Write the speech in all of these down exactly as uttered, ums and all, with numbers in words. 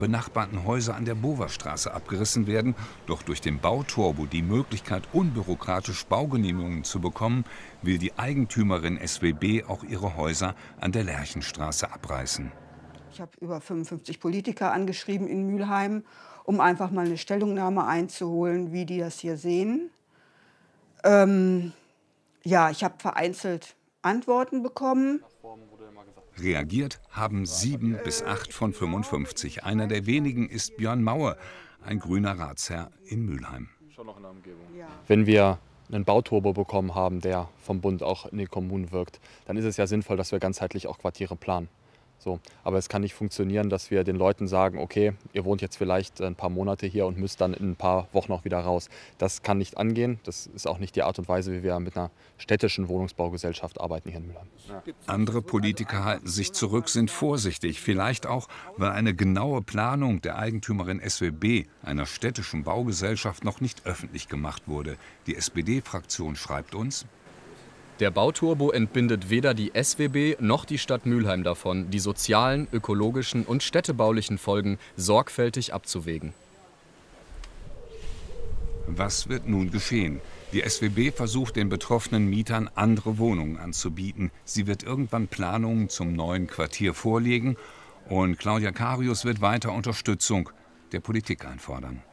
benachbarten Häuser an der Boverstraße abgerissen werden. Doch durch den Bauturbo die Möglichkeit, unbürokratisch Baugenehmigungen zu bekommen, will die Eigentümerin S W B auch ihre Häuser an der Lerchenstraße abreißen. Ich habe über fünfundfünfzig Politiker angeschrieben in Mülheim, um einfach mal eine Stellungnahme einzuholen, wie die das hier sehen. Ähm, ja, ich habe vereinzelt Antworten bekommen. Reagiert haben sieben bis acht von fünfundfünfzig. Einer der wenigen ist Björn Maue, ein grüner Ratsherr in Mülheim. Wenn wir einen Bauturbo bekommen haben, der vom Bund auch in den Kommunen wirkt, dann ist es ja sinnvoll, dass wir ganzheitlich auch Quartiere planen. So. Aber es kann nicht funktionieren, dass wir den Leuten sagen, okay, ihr wohnt jetzt vielleicht ein paar Monate hier und müsst dann in ein paar Wochen auch wieder raus. Das kann nicht angehen. Das ist auch nicht die Art und Weise, wie wir mit einer städtischen Wohnungsbaugesellschaft arbeiten hier in Mülheim. Andere Politiker halten sich zurück, sind vorsichtig. Vielleicht auch, weil eine genaue Planung der Eigentümerin S W B, einer städtischen Baugesellschaft, noch nicht öffentlich gemacht wurde. Die S P D-Fraktion schreibt uns: Der Bauturbo entbindet weder die S W B noch die Stadt Mülheim davon, die sozialen, ökologischen und städtebaulichen Folgen sorgfältig abzuwägen. Was wird nun geschehen? Die S W B versucht, den betroffenen Mietern andere Wohnungen anzubieten. Sie wird irgendwann Planungen zum neuen Quartier vorlegen. Und Claudia Carius wird weiter Unterstützung der Politik einfordern.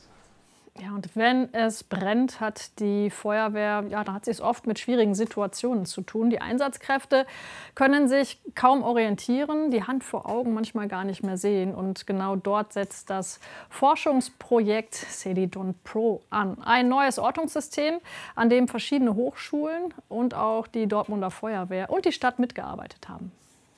Ja, und wenn es brennt, hat die Feuerwehr, ja, da hat sie es oft mit schwierigen Situationen zu tun. Die Einsatzkräfte können sich kaum orientieren, die Hand vor Augen manchmal gar nicht mehr sehen. Und genau dort setzt das Forschungsprojekt Cedidon Pro an. Ein neues Ortungssystem, an dem verschiedene Hochschulen und auch die Dortmunder Feuerwehr und die Stadt mitgearbeitet haben.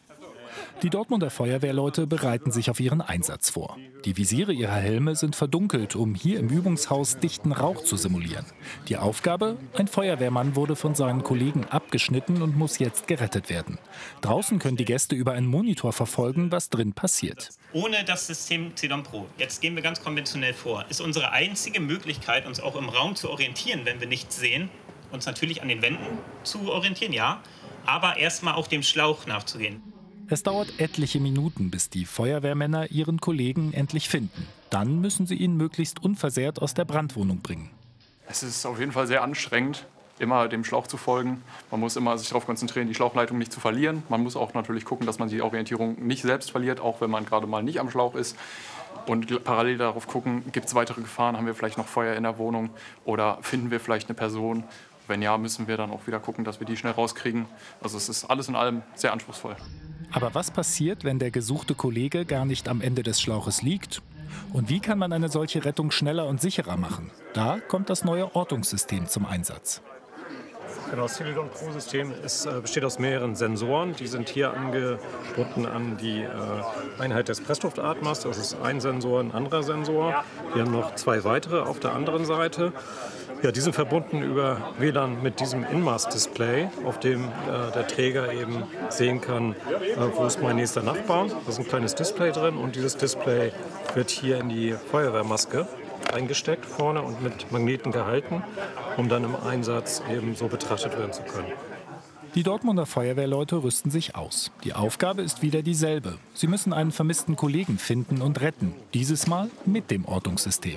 Die Dortmunder Feuerwehrleute bereiten sich auf ihren Einsatz vor. Die Visiere ihrer Helme sind verdunkelt, um hier im Übungshaus dichten Rauch zu simulieren. Die Aufgabe: Ein Feuerwehrmann wurde von seinen Kollegen abgeschnitten und muss jetzt gerettet werden. Draußen können die Gäste über einen Monitor verfolgen, was drin passiert. Ohne das System Cedidon Pro, jetzt gehen wir ganz konventionell vor, ist unsere einzige Möglichkeit, uns auch im Raum zu orientieren, wenn wir nichts sehen, uns natürlich an den Wänden zu orientieren, ja, aber erstmal auch dem Schlauch nachzugehen. Es dauert etliche Minuten, bis die Feuerwehrmänner ihren Kollegen endlich finden. Dann müssen sie ihn möglichst unversehrt aus der Brandwohnung bringen. Es ist auf jeden Fall sehr anstrengend, immer dem Schlauch zu folgen. Man muss immer sich darauf konzentrieren, die Schlauchleitung nicht zu verlieren. Man muss auch natürlich gucken, dass man die Orientierung nicht selbst verliert, auch wenn man gerade mal nicht am Schlauch ist. Und parallel darauf gucken, gibt es weitere Gefahren, haben wir vielleicht noch Feuer in der Wohnung oder finden wir vielleicht eine Person. Wenn ja, müssen wir dann auch wieder gucken, dass wir die schnell rauskriegen. Also es ist alles in allem sehr anspruchsvoll. Aber was passiert, wenn der gesuchte Kollege gar nicht am Ende des Schlauches liegt? Und wie kann man eine solche Rettung schneller und sicherer machen? Da kommt das neue Ortungssystem zum Einsatz. Genau, das Cedidon Pro-System äh, besteht aus mehreren Sensoren. Die sind hier angebunden an die äh, Einheit des Pressluftatmers. Das ist ein Sensor, ein anderer Sensor. Wir haben noch zwei weitere auf der anderen Seite. Ja, die sind verbunden über W L A N mit diesem Inmaß-Display, auf dem äh, der Träger eben sehen kann, äh, wo ist mein nächster Nachbar. Da ist ein kleines Display drin und dieses Display wird hier in die Feuerwehrmaske eingesteckt vorne und mit Magneten gehalten, um dann im Einsatz eben so betrachtet werden zu können. Die Dortmunder Feuerwehrleute rüsten sich aus. Die Aufgabe ist wieder dieselbe. Sie müssen einen vermissten Kollegen finden und retten. Dieses Mal mit dem Ortungssystem.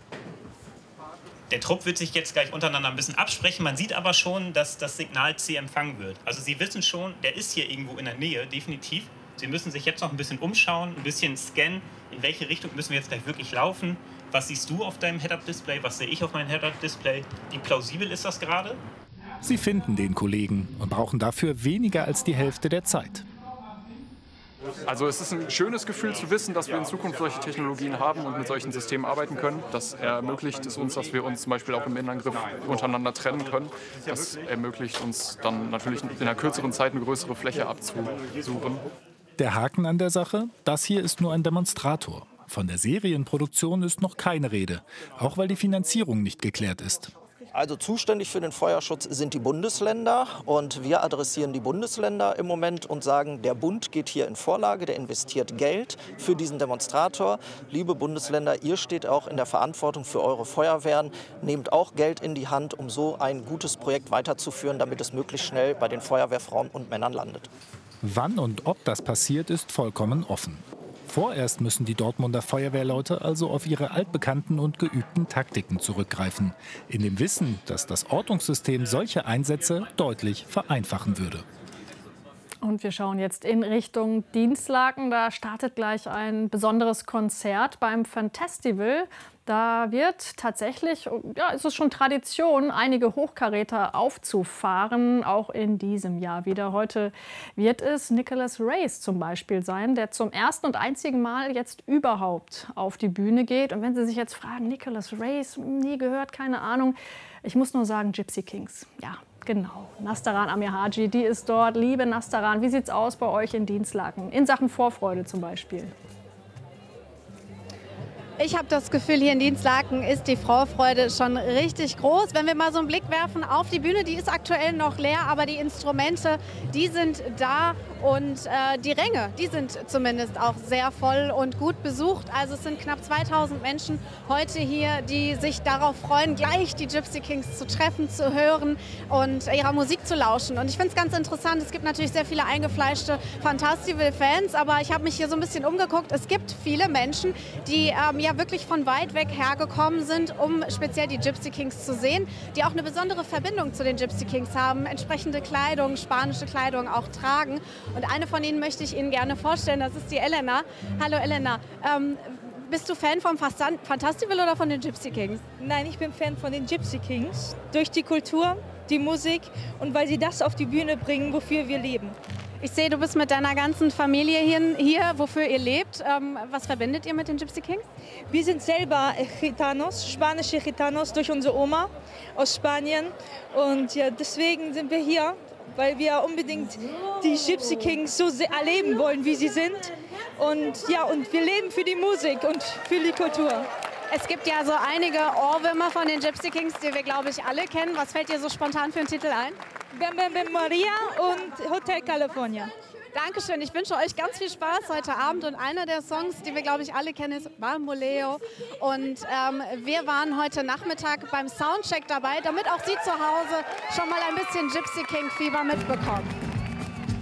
Der Trupp wird sich jetzt gleich untereinander ein bisschen absprechen. Man sieht aber schon, dass das Signal C empfangen wird. Also Sie wissen schon, der ist hier irgendwo in der Nähe, definitiv. Sie müssen sich jetzt noch ein bisschen umschauen, ein bisschen scannen. In welche Richtung müssen wir jetzt gleich wirklich laufen? Was siehst du auf deinem Head-Up-Display? Was sehe ich auf meinem Head-Up-Display? Wie plausibel ist das gerade? Sie finden den Kollegen und brauchen dafür weniger als die Hälfte der Zeit. Also es ist ein schönes Gefühl zu wissen, dass wir in Zukunft solche Technologien haben und mit solchen Systemen arbeiten können. Das ermöglicht es uns, dass wir uns zum Beispiel auch im Innenangriff untereinander trennen können. Das ermöglicht uns dann natürlich in einer kürzeren Zeit eine größere Fläche abzusuchen. Der Haken an der Sache: Das hier ist nur ein Demonstrator. Von der Serienproduktion ist noch keine Rede, auch weil die Finanzierung nicht geklärt ist. Also zuständig für den Feuerschutz sind die Bundesländer und wir adressieren die Bundesländer im Moment und sagen, der Bund geht hier in Vorlage, der investiert Geld für diesen Demonstrator. Liebe Bundesländer, ihr steht auch in der Verantwortung für eure Feuerwehren, nehmt auch Geld in die Hand, um so ein gutes Projekt weiterzuführen, damit es möglichst schnell bei den Feuerwehrfrauen und Männern landet. Wann und ob das passiert, ist vollkommen offen. Vorerst müssen die Dortmunder Feuerwehrleute also auf ihre altbekannten und geübten Taktiken zurückgreifen. In dem Wissen, dass das Ortungssystem solche Einsätze deutlich vereinfachen würde. Und wir schauen jetzt in Richtung Dinslaken. Da startet gleich ein besonderes Konzert beim Fantastival. Da wird tatsächlich, ja, ist es schon Tradition, einige Hochkaräter aufzufahren, auch in diesem Jahr wieder. Heute wird es Nicholas Race zum Beispiel sein, der zum ersten und einzigen Mal jetzt überhaupt auf die Bühne geht. Und wenn Sie sich jetzt fragen, Nicholas Race, nie gehört, keine Ahnung. Ich muss nur sagen, Gypsy Kings, ja. Genau, Nastaran Amirhaji, die ist dort. Liebe Nastaran, wie sieht's aus bei euch in Dinslaken? In Sachen Vorfreude zum Beispiel. Ich habe das Gefühl, hier in Dinslaken ist die Vorfreude schon richtig groß. Wenn wir mal so einen Blick werfen auf die Bühne, die ist aktuell noch leer, aber die Instrumente, die sind da und äh, die Ränge, die sind zumindest auch sehr voll und gut besucht. Also es sind knapp zweitausend Menschen heute hier, die sich darauf freuen, gleich die Gypsy Kings zu treffen, zu hören und ihrer Musik zu lauschen. Und ich finde es ganz interessant, es gibt natürlich sehr viele eingefleischte Fantastival-Fans, aber ich habe mich hier so ein bisschen umgeguckt. Es gibt viele Menschen, die ähm, ja wirklich von weit weg hergekommen sind, um speziell die Gypsy Kings zu sehen, die auch eine besondere Verbindung zu den Gypsy Kings haben, entsprechende Kleidung, spanische Kleidung auch tragen. Und eine von ihnen möchte ich Ihnen gerne vorstellen, das ist die Elena. Hallo Elena, ähm, bist du Fan vom Fantastival oder von den Gypsy Kings? Nein, ich bin Fan von den Gypsy Kings. Durch die Kultur, die Musik und weil sie das auf die Bühne bringen, wofür wir leben. Ich sehe, du bist mit deiner ganzen Familie hier, hier wofür ihr lebt. Ähm, was verbindet ihr mit den Gypsy Kings? Wir sind selber Gitanos, spanische Gitanos durch unsere Oma aus Spanien. Und ja, deswegen sind wir hier, weil wir unbedingt die Gypsy Kings so erleben wollen, wie sie sind. Und ja, und wir leben für die Musik und für die Kultur. Es gibt ja so einige Ohrwürmer von den Gypsy Kings, die wir, glaube ich, alle kennen. Was fällt dir so spontan für einen Titel ein? Bam Bam Bam Maria und Hotel California. Dankeschön, ich wünsche euch ganz viel Spaß heute Abend. Und einer der Songs, die wir, glaube ich, alle kennen, ist Bamboleo. Und ähm, wir waren heute Nachmittag beim Soundcheck dabei, damit auch Sie zu Hause schon mal ein bisschen Gypsy King Fieber mitbekommen.